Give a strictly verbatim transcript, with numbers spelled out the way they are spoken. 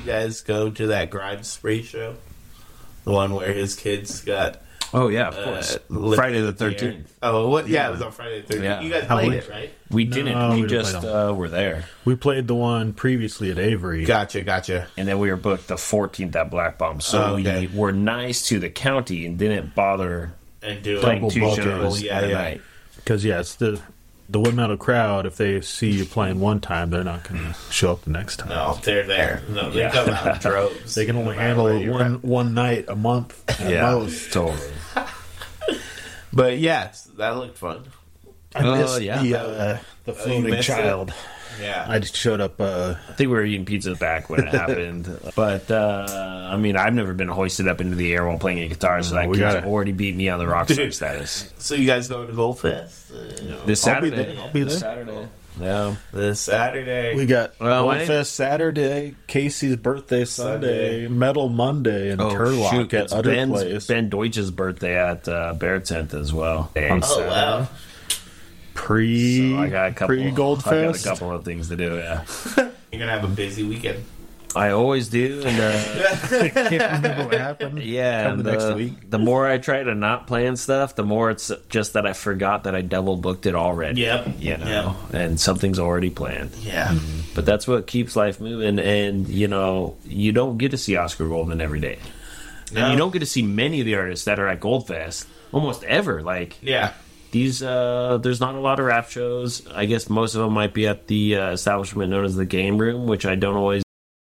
guys go to that Grime Spree show? The one where his kids got... Oh, yeah, of course. Uh, Friday the thirteenth. Oh, what? Yeah, it was on Friday the thirteenth. Yeah. You guys How played we- it, right? We No, didn't. we We, didn't just play uh, were there. We played the one previously at Avery. Gotcha, gotcha. And then we were booked the fourteenth at Black Bomb. So Oh, okay. we were nice to the county and didn't bother And do playing it. two Double shows Yeah, at a yeah. night. Because, yeah, it's the, the Wood Metal crowd, if they see you playing one time, they're not going to show up the next time. No, they're there. No, they Yeah. come out in droves. They can only No matter handle where it you're one, at. one night a month at Yeah, most. totally. But yes, that looked fun. I Oh, missed yeah. the, uh, the floating missed it? child. Yeah. I just showed up... Uh, I think we were eating pizza back when it happened. But, uh, I mean, I've never been hoisted up into the air while playing a guitar, so that we kid's gotta- already beat me on the rock star Dude. status. So you guys going to Goldfest? Uh, This I'll be Saturday. there. I'll be This there. Saturday. Yeah. this Saturday. we got Well, I- Goldfest Saturday, Casey's birthday Sunday, Sunday. Metal Monday, and Turlock shoot, at it's other Ben's, place. Ben Deutsch's birthday at uh, Bear Tent as well. On oh, wow. Pre So I got a couple. pre I got a Goldfest. couple of things to do. Yeah, You're going to have a busy weekend. I always do, and uh, Can't remember what happened. yeah, Come and the the, next week. the more I try to not plan stuff, the more it's just that I forgot that I double booked it already. Yep. You know, and something's already planned. Yeah. But that's what keeps life moving, and you know, you don't get to see Oscar Golden every day, No. and you don't get to see many of the artists that are at Goldfest almost ever. Like Yeah. these, uh, there's not a lot of rap shows. I guess most of them might be at the uh, establishment known as the Game Room, which I don't always